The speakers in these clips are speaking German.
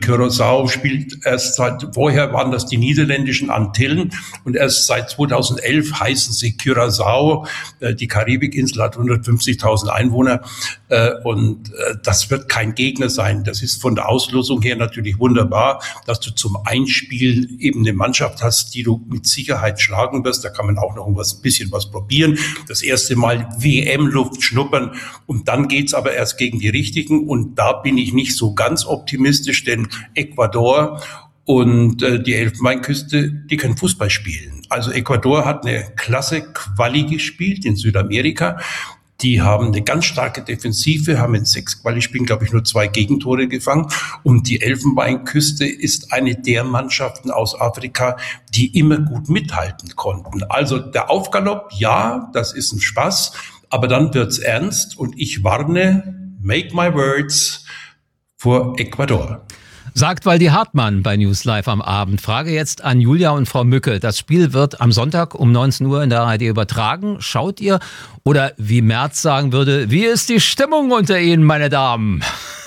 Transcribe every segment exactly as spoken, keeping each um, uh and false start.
Curaçao spielt erst seit, vorher waren das die niederländischen Antillen und erst seit zweitausendelf heißen sie Curaçao. Die Karibikinsel hat hundertfünfzigtausend Einwohner und das wird kein Gegner sein. Das ist von der Auslosung her natürlich wunderbar, dass du zum Einspiel eben eine Mannschaft hast, die du mit Sicherheit schlagen wirst. Da kann man auch noch ein bisschen was probieren. Das erste Mal W M-Luft schnuppern und dann geht's aber erst gegen die Richtigen und da bin ich nicht so ganz optimistisch, denn Ecuador und äh, die Elfenbeinküste, die können Fußball spielen. Also Ecuador hat eine klasse Quali gespielt in Südamerika. Die haben eine ganz starke Defensive, haben in sechs Quali-Spielen, glaube ich, nur zwei Gegentore gefangen. Und die Elfenbeinküste ist eine der Mannschaften aus Afrika, die immer gut mithalten konnten. Also der Aufgalopp, ja, das ist ein Spaß, aber dann wird's ernst. Und ich warne, make my words, vor Ecuador. Sagt Waldi Hartmann bei News Live am Abend. Frage jetzt an Julia und Frau Mücke. Das Spiel wird am Sonntag um neunzehn Uhr in der A R D übertragen. Schaut ihr? Oder wie Merz sagen würde, wie ist die Stimmung unter Ihnen, meine Damen?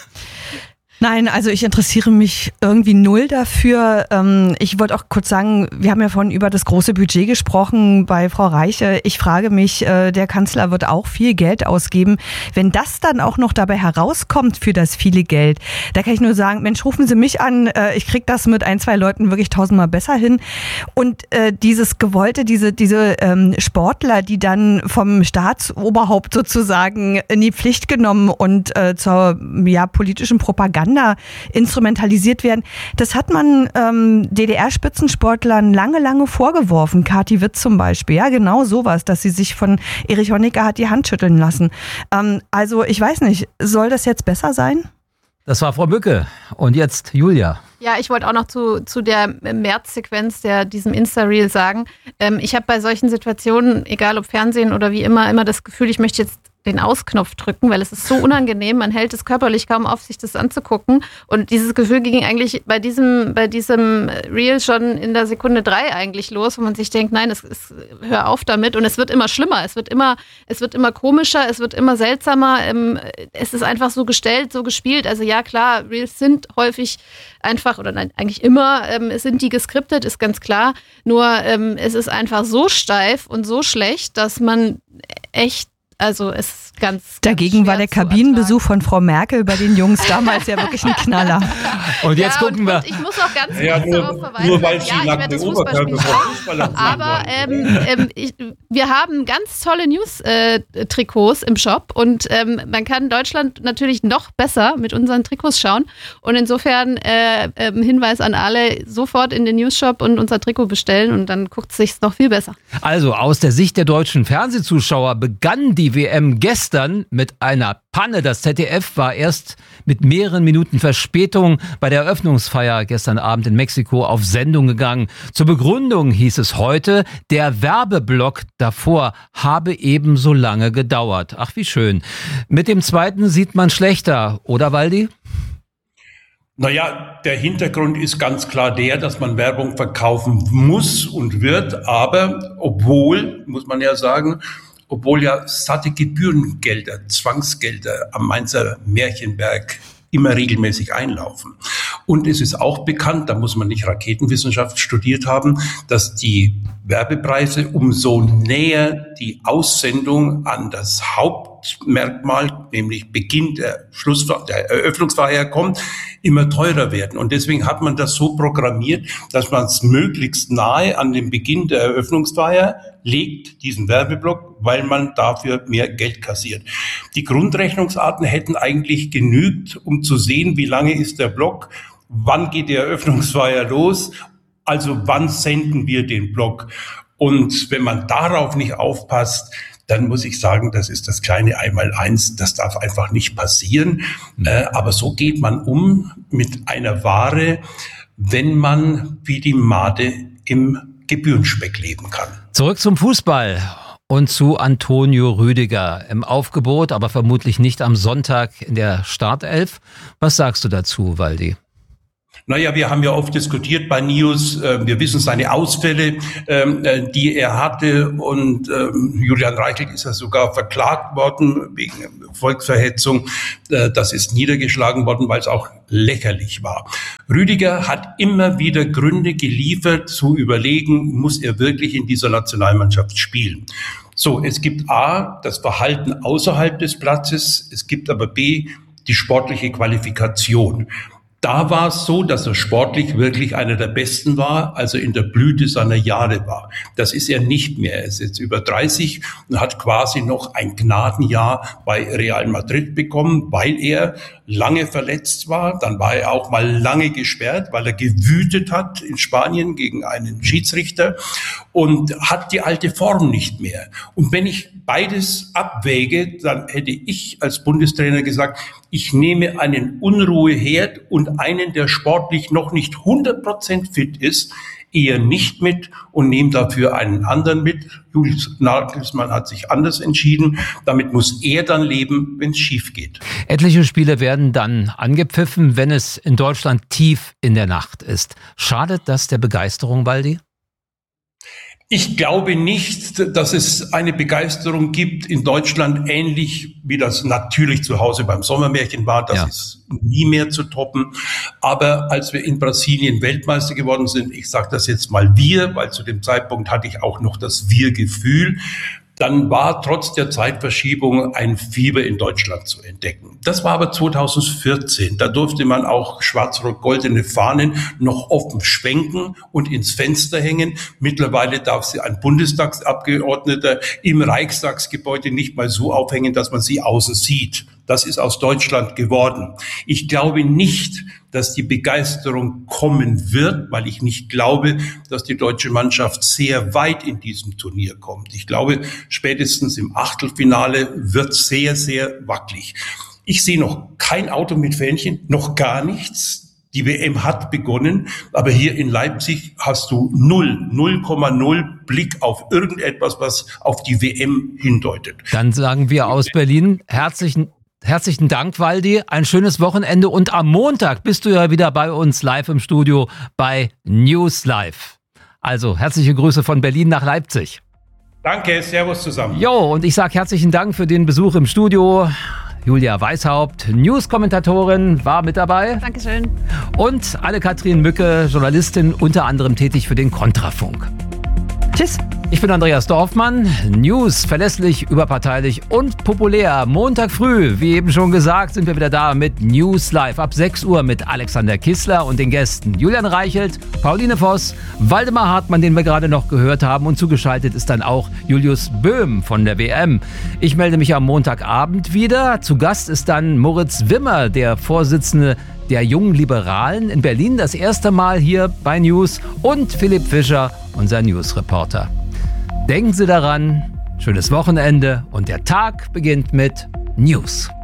Nein, also ich interessiere mich irgendwie null dafür. Ich wollte auch kurz sagen, wir haben ja vorhin über das große Budget gesprochen bei Frau Reiche. Ich frage mich, der Kanzler wird auch viel Geld ausgeben. Wenn das dann auch noch dabei herauskommt für das viele Geld, da kann ich nur sagen, Mensch, rufen Sie mich an, ich krieg das mit ein, zwei Leuten wirklich tausendmal besser hin. Und dieses Gewollte, diese, diese Sportler, die dann vom Staatsoberhaupt sozusagen in die Pflicht genommen und zur ja, politischen Propaganda instrumentalisiert werden. Das hat man ähm, D D R-Spitzensportlern lange, lange vorgeworfen. Kathi Witt zum Beispiel. Ja, genau sowas, dass sie sich von Erich Honecker hat die Hand schütteln lassen. Ähm, also ich weiß nicht, soll das jetzt besser sein? Das war Frau Mücke. Und jetzt Julia. Ja, ich wollte auch noch zu, zu der März-Sequenz, der diesem Insta-Reel sagen. Ähm, ich habe bei solchen Situationen, egal ob Fernsehen oder wie immer, immer das Gefühl, ich möchte jetzt den Ausknopf drücken, weil es ist so unangenehm, man hält es körperlich kaum auf, sich das anzugucken. Und dieses Gefühl ging eigentlich bei diesem, bei diesem Reel schon in der Sekunde drei eigentlich los, wo man sich denkt, nein, es ist, hör auf damit. Und es wird immer schlimmer, es wird immer, es wird immer komischer, es wird immer seltsamer. Es ist einfach so gestellt, so gespielt. Also ja, klar, Reels sind häufig einfach, oder nein, eigentlich immer, ähm, sind die geskriptet, ist ganz klar. Nur ähm, es ist einfach so steif und so schlecht, dass man echt Also es ist ganz, ganz Dagegen war der Kabinenbesuch von Frau Merkel bei den Jungs damals ja wirklich ein Knaller. Und jetzt ja, gucken und, wir. Und ich muss auch ganz ja, kurz nur, darauf verweisen. Nur weil sie ja, nach dem Oberkörper schauen, aber ähm, ähm, ich, wir haben ganz tolle News-Trikots äh, im Shop und ähm, man kann Deutschland natürlich noch besser mit unseren Trikots schauen. Und insofern äh, äh, Hinweis an alle, sofort in den News-Shop und unser Trikot bestellen und dann guckt es sich noch viel besser. Also aus der Sicht der deutschen Fernsehzuschauer begann die W M gestern mit einer Panne. Das Z D F war erst mit mehreren Minuten Verspätung bei der Eröffnungsfeier gestern Abend in Mexiko auf Sendung gegangen. Zur Begründung hieß es heute, der Werbeblock davor habe ebenso lange gedauert. Ach, wie schön. Mit dem zweiten sieht man schlechter, oder Waldi? Naja, der Hintergrund ist ganz klar der, dass man Werbung verkaufen muss und wird, aber obwohl, muss man ja sagen, obwohl ja satte Gebührengelder, Zwangsgelder am Mainzer Märchenberg immer regelmäßig einlaufen. Und es ist auch bekannt, da muss man nicht Raketenwissenschaft studiert haben, dass die Werbepreise umso näher die Aussendung an das Hauptmerkmal, nämlich Beginn der Schluss der Eröffnungsfeier kommt, immer teurer werden. Und deswegen hat man das so programmiert, dass man es möglichst nahe an den Beginn der Eröffnungsfeier legt, diesen Werbeblock, weil man dafür mehr Geld kassiert. Die Grundrechnungsarten hätten eigentlich genügt, um zu sehen, wie lange ist der Block, wann geht die Eröffnungsfeier los, also wann senden wir den Block. Und wenn man darauf nicht aufpasst, dann muss ich sagen, das ist das kleine Einmaleins, das darf einfach nicht passieren. Äh, aber so geht man um mit einer Ware, wenn man wie die Made im Gebührenspeck leben kann. Zurück zum Fußball und zu Antonio Rüdiger im Aufgebot, aber vermutlich nicht am Sonntag in der Startelf. Was sagst du dazu, Waldi? Naja, wir haben ja oft diskutiert bei News, äh, wir wissen seine Ausfälle, äh, die er hatte, und äh, Julian Reichelt ist ja sogar verklagt worden wegen Volksverhetzung. Äh, das ist niedergeschlagen worden, weil es auch lächerlich war. Rüdiger hat immer wieder Gründe geliefert, zu überlegen, muss er wirklich in dieser Nationalmannschaft spielen. So, es gibt A, das Verhalten außerhalb des Platzes, es gibt aber B, die sportliche Qualifikation. Da war es so, dass er sportlich wirklich einer der Besten war, also in der Blüte seiner Jahre war. Das ist er nicht mehr. Er ist jetzt über dreißig und hat quasi noch ein Gnadenjahr bei Real Madrid bekommen, weil er lange verletzt war. Dann war er auch mal lange gesperrt, weil er gewütet hat in Spanien gegen einen Schiedsrichter und hat die alte Form nicht mehr. Und wenn ich beides abwäge, dann hätte ich als Bundestrainer gesagt, ich nehme einen Unruheherd und einen, der sportlich noch nicht hundert Prozent fit ist, eher nicht mit und nehme dafür einen anderen mit. Julius Nagelsmann hat sich anders entschieden. Damit muss er dann leben, wenn es schief geht. Etliche Spiele werden dann angepfiffen, wenn es in Deutschland tief in der Nacht ist. Schadet das der Begeisterung, Waldi? Ich glaube nicht, dass es eine Begeisterung gibt in Deutschland, ähnlich wie das natürlich zu Hause beim Sommermärchen war. Das ja. ist nie mehr zu toppen. Aber als wir in Brasilien Weltmeister geworden sind, ich sage das jetzt mal wir, weil zu dem Zeitpunkt hatte ich auch noch das Wir-Gefühl, dann war trotz der Zeitverschiebung ein Fieber in Deutschland zu entdecken. Das war aber zweitausendvierzehn. Da durfte man auch schwarz-rot-goldene Fahnen noch offen schwenken und ins Fenster hängen. Mittlerweile darf sie ein Bundestagsabgeordneter im Reichstagsgebäude nicht mal so aufhängen, dass man sie außen sieht. Das ist aus Deutschland geworden. Ich glaube nicht, dass die Begeisterung kommen wird, weil ich nicht glaube, dass die deutsche Mannschaft sehr weit in diesem Turnier kommt. Ich glaube, spätestens im Achtelfinale wird sehr, sehr wackelig. Ich sehe noch kein Auto mit Fähnchen, noch gar nichts. Die W M hat begonnen, aber hier in Leipzig hast du null, null Komma null Blick auf irgendetwas, was auf die W M hindeutet. Dann sagen wir aus Berlin herzlichen Herzlichen Dank, Waldi. Ein schönes Wochenende und am Montag bist du ja wieder bei uns live im Studio bei News Live. Also herzliche Grüße von Berlin nach Leipzig. Danke, servus zusammen. Jo, und ich sage herzlichen Dank für den Besuch im Studio. Julia Weishaupt, News-Kommentatorin, war mit dabei. Dankeschön. Und Anne-Kathrin Mücke, Journalistin, unter anderem tätig für den Kontrafunk. Tschüss. Ich bin Andreas Dorfmann. News verlässlich, überparteilich und populär. Montag früh, wie eben schon gesagt, sind wir wieder da mit News Live ab sechs Uhr mit Alexander Kissler und den Gästen Julian Reichelt, Pauline Voss, Waldemar Hartmann, den wir gerade noch gehört haben, und zugeschaltet ist dann auch Julius Böhm von der W M. Ich melde mich am Montagabend wieder. Zu Gast ist dann Moritz Wimmer, der Vorsitzende der Jungen Liberalen in Berlin, das erste Mal hier bei News, und Philipp Fischer, unser News-Reporter. Denken Sie daran, schönes Wochenende und der Tag beginnt mit News.